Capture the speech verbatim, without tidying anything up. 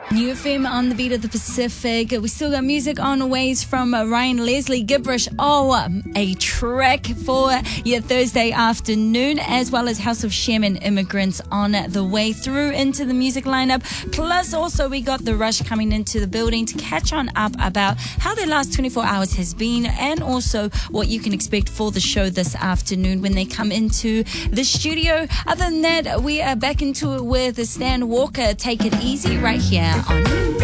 New F M on the beat of the Pacific. We still got music on the ways from uh, Ryan Leslie Gibberish. Oh, um, a track for your Thursday afternoon, as well as House of Shem and Immigrants on the way through into the music lineup. Plus, also, we got The Rush coming into the building to catch on up about how their last twenty-four hours has been, and also what you can expect for the show this afternoon when they come into the studio. Other than that, we are back into it with Stan Walker. Take it easy right here on